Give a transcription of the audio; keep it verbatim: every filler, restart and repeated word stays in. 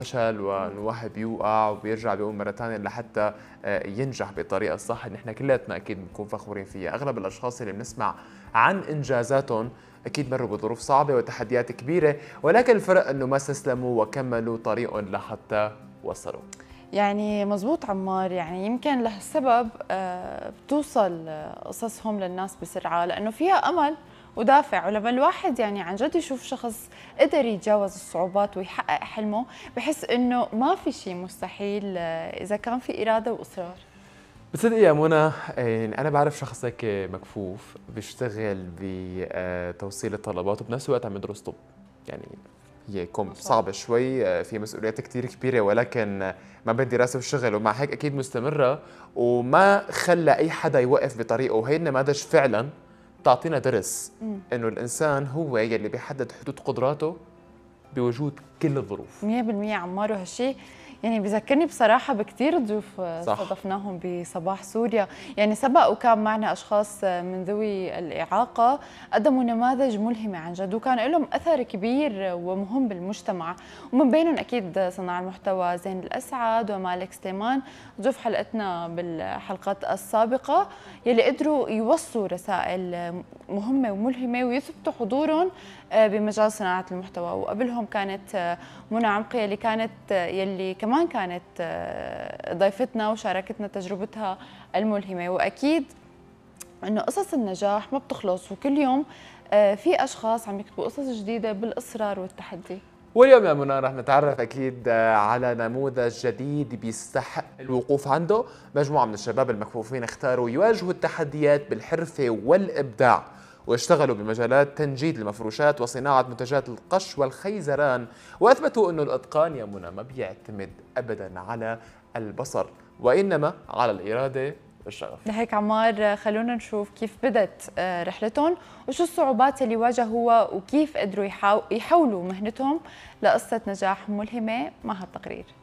فشل والواحد بيوقع وبيرجع بيقوم مرة ثانية لحتى ينجح بالطريقة الصح اللي نحن كلياتنا أكيد بنكون فخورين فيها. أغلب الأشخاص اللي بنسمع عن إنجازاتهم أكيد مروا بظروف صعبة وتحديات كبيرة، ولكن الفرق أنه ما استسلموا وكملوا طريقهم لحتى وصلوا. يعني مزبوط عمار، يعني يمكن لهالسبب بتوصل قصصهم للناس بسرعة لأنه فيها أمل ودافع. ولما الواحد يعني عن جد يشوف شخص قدر يتجاوز الصعوبات ويحقق حلمه بحس انه ما في شيء مستحيل اذا كان في اراده واصرار. بتصدقي يا منى، انا بعرف شخص هيك مكفوف بيشتغل بتوصيل الطلبات وبنفس الوقت عم يدرس طب. يعني هي كم صعبة شوي، في مسؤوليات كتير كبيرة، ولكن ما بين دراسة وشغل ومع هيك أكيد مستمرة وما خلى أي حدا يوقف بطريقه. وهي النماذج فعلا تعطينا درس إنه الإنسان هو يلي بيحدد حدود قدراته بوجود كل الظروف. مية بالمية عمار، وهالشيء يعني بذكرني بصراحة بكتير ضيوف استضفناهم بصباح سوريا. يعني سبق وكان معنا أشخاص من ذوي الإعاقة قدموا نماذج ملهمة عن جد، وكان لهم أثر كبير ومهم بالمجتمع، ومن بينهم أكيد صناع المحتوى زين الأسعد ومالك سليمان ضيوف حلقتنا بالحلقات السابقة، يلي قدروا يوصلوا رسائل مهمة وملهمة ويثبتوا حضورهم بمجال صناعة المحتوى. وقبلهم كانت منى عمقي اللي كانت يلي كمان كانت ضيفتنا وشاركتنا تجربتها الملهمة. وأكيد إنه قصص النجاح ما بتخلص، وكل يوم في أشخاص عم يكتبوا قصص جديدة بالإصرار والتحدي. واليوم يا منى رح نتعرف أكيد على نموذج جديد بيستحق الوقوف عنده. مجموعة من الشباب المكفوفين اختاروا يواجهوا التحديات بالحرفة والإبداع، واشتغلوا بمجالات تنجيد المفروشات وصناعة منتجات القش والخيزران، وأثبتوا أنه الإتقان يا منى ما بيعتمد أبداً على البصر وإنما على الإرادة والشغف. لهيك عمار خلونا نشوف كيف بدت رحلتهم وشو الصعوبات اللي واجهوها وكيف قدروا يحولوا مهنتهم لقصة نجاح ملهمة مع هالتقرير.